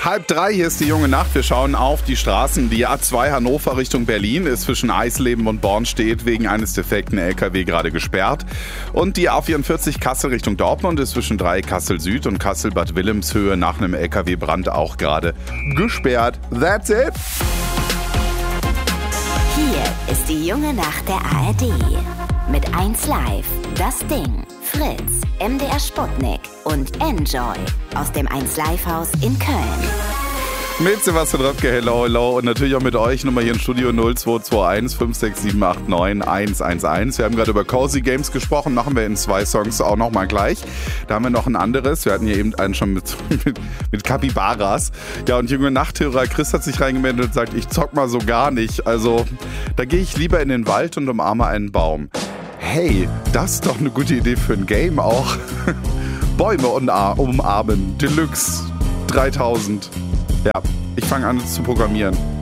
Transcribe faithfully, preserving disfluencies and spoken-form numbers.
Halb drei, hier ist die junge Nacht. Wir schauen auf die Straßen. Die A zwei Hannover Richtung Berlin ist zwischen Eisleben und Born steht wegen eines defekten L K W gerade gesperrt. Und die A vierundvierzig Kassel Richtung Dortmund ist zwischen drei Kassel Süd und Kassel Bad Wilhelmshöhe nach einem L K W-Brand auch gerade gesperrt. That's it. Hier ist die junge Nacht der A R D. Mit eins Live, Das Ding, Fritz, M D R Sputnik und Enjoy aus dem eins Live Haus in Köln. Mit Sebastian Röpke, hello, hello. Und natürlich auch mit euch, Nummer hier im Studio null zwei zwei eins fünf sechs sieben acht neun eins eins eins. Wir haben gerade über Cozy Games gesprochen, machen wir in zwei Songs auch nochmal gleich. Da haben wir noch ein anderes. Wir hatten hier eben einen schon mit, mit, mit Capybaras. Ja, und junge Nachthörer Chris hat sich reingemeldet und sagt, ich zock mal so gar nicht. Also, da gehe ich lieber in den Wald und umarme einen Baum. Hey, das ist doch eine gute Idee für ein Game auch. Bäume umarmen, Deluxe dreitausend. Ja, ich fange an zu programmieren.